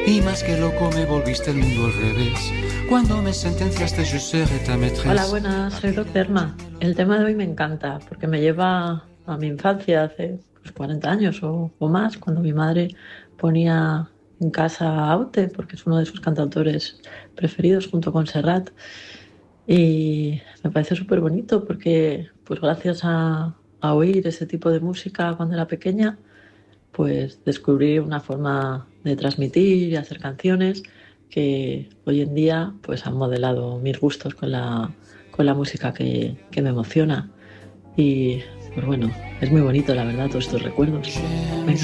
Y más que loco me volviste el mundo al revés. Cuando me sentenciaste yo seré ta maîtresse. Hola, buenas, soy Doctorma. El tema de hoy me encanta porque me lleva a mi infancia hace 40 años o más, cuando mi madre ponía en casa Aute, porque es uno de sus cantautores preferidos junto con Serrat. Y me parece súper bonito porque, pues gracias a oír ese tipo de música cuando era pequeña, pues descubrí una forma de transmitir y hacer canciones que hoy en día pues han modelado mis gustos con la música que me emociona. Y pues bueno, es muy bonito la verdad todos estos recuerdos. Venga.